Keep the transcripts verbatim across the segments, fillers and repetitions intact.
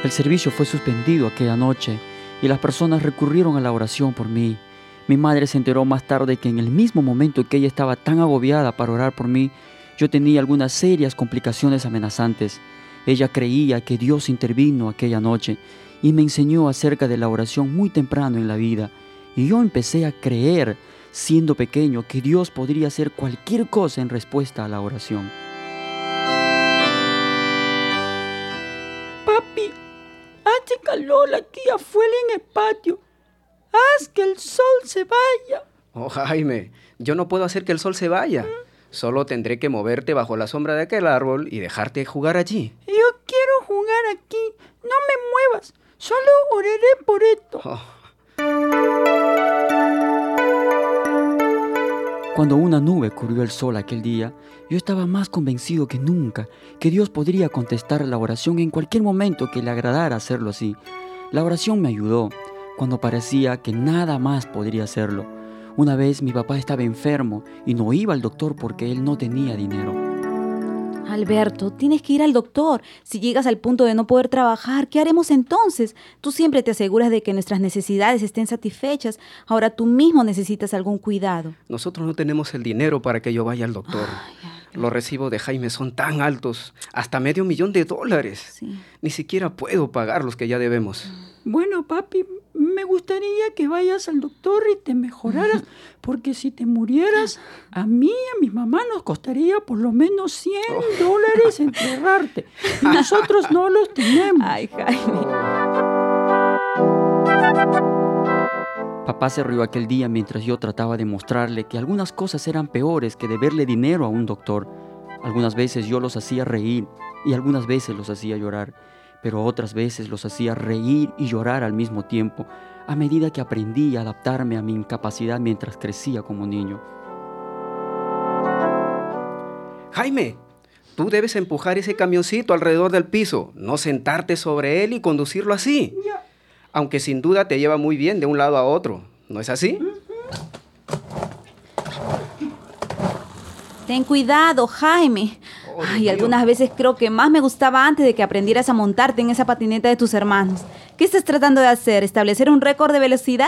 El servicio fue suspendido aquella noche y las personas recurrieron a la oración por mí. Mi madre se enteró más tarde que en el mismo momento que ella estaba tan agobiada para orar por mí, yo tenía algunas serias complicaciones amenazantes. Ella creía que Dios intervino aquella noche y me enseñó acerca de la oración muy temprano en la vida. Y yo empecé a creer, siendo pequeño, que Dios podría hacer cualquier cosa en respuesta a la oración. Papi, hace calor aquí afuera en el patio. Haz que el sol se vaya. Oh, Jaime, yo no puedo hacer que el sol se vaya. ¿Mm? Solo tendré que moverte bajo la sombra de aquel árbol y dejarte jugar allí. Yo quiero jugar aquí. No me muevas. Solo oraré por esto. Oh. Cuando una nube cubrió el sol aquel día, yo estaba más convencido que nunca que Dios podría contestar la oración en cualquier momento que le agradara hacerlo así. La oración me ayudó cuando parecía que nada más podría hacerlo. Una vez mi papá estaba enfermo y no iba al doctor porque él no tenía dinero. Alberto, tienes que ir al doctor. Si llegas al punto de no poder trabajar, ¿qué haremos entonces? Tú siempre te aseguras de que nuestras necesidades estén satisfechas. Ahora tú mismo necesitas algún cuidado. Nosotros no tenemos el dinero para que yo vaya al doctor. Ay, Los recibos de Jaime son tan altos, hasta medio millón de dólares. Sí. Ni siquiera puedo pagar los que ya debemos. Bueno, papi, me gustaría que vayas al doctor y te mejoraras, porque si te murieras, a mí y a mi mamá nos costaría por lo menos cien dólares enterrarte. Y nosotros no los tenemos. Ay, Jaime. Papá se rió aquel día mientras yo trataba de mostrarle que algunas cosas eran peores que deberle dinero a un doctor. Algunas veces yo los hacía reír y algunas veces los hacía llorar, pero otras veces los hacía reír y llorar al mismo tiempo, a medida que aprendí a adaptarme a mi incapacidad mientras crecía como niño. Jaime, tú debes empujar ese camioncito alrededor del piso, no sentarte sobre él y conducirlo así. Aunque sin duda te lleva muy bien de un lado a otro, ¿no es así? Ten cuidado, Jaime. Oh, Ay, algunas veces creo que más me gustaba antes de que aprendieras a montarte en esa patineta de tus hermanos. ¿Qué estás tratando de hacer? ¿Establecer un récord de velocidad?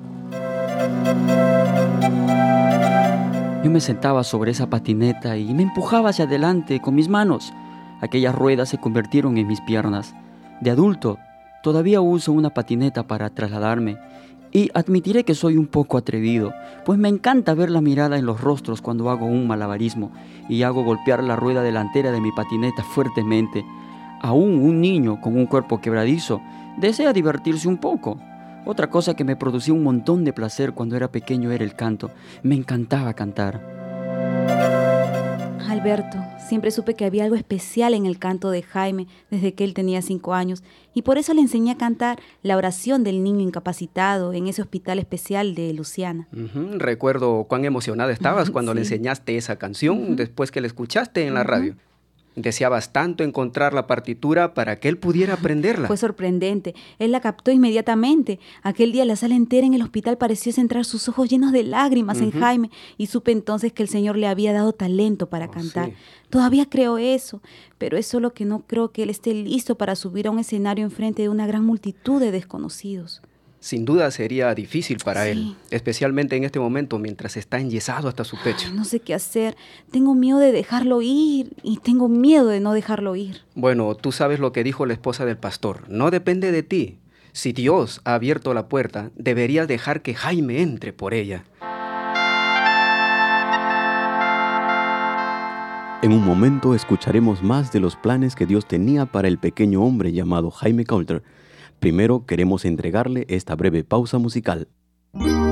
Yo me sentaba sobre esa patineta y me empujaba hacia adelante con mis manos. Aquellas ruedas se convirtieron en mis piernas. De adulto, todavía uso una patineta para trasladarme. Y admitiré que soy un poco atrevido, pues me encanta ver la mirada en los rostros cuando hago un malabarismo y hago golpear la rueda delantera de mi patineta fuertemente. Aún un niño con un cuerpo quebradizo desea divertirse un poco. Otra cosa que me producía un montón de placer cuando era pequeño era el canto. Me encantaba cantar. Alberto, siempre supe que había algo especial en el canto de Jaime desde que él tenía cinco años y por eso le enseñé a cantar la oración del niño incapacitado en ese hospital especial de Luciana. Uh-huh. Recuerdo cuán emocionada estabas cuando sí. le enseñaste esa canción uh-huh. después que la escuchaste en la uh-huh. radio. Deseabas tanto encontrar la partitura para que él pudiera aprenderla. Fue sorprendente. Él la captó inmediatamente. Aquel día la sala entera en el hospital pareció centrar sus ojos llenos de lágrimas uh-huh. en Jaime y supe entonces que el Señor le había dado talento para oh, cantar. Sí. Todavía creo eso, pero es solo que no creo que él esté listo para subir a un escenario enfrente de una gran multitud de desconocidos. Sin duda sería difícil para sí. él, especialmente en este momento mientras está enyesado hasta su pecho. Ay, no sé qué hacer. Tengo miedo de dejarlo ir y tengo miedo de no dejarlo ir. Bueno, tú sabes lo que dijo la esposa del pastor. No depende de ti. Si Dios ha abierto la puerta, deberías dejar que Jaime entre por ella. En un momento escucharemos más de los planes que Dios tenía para el pequeño hombre llamado Jaime Coulter. Primero queremos entregarle esta breve pausa musical.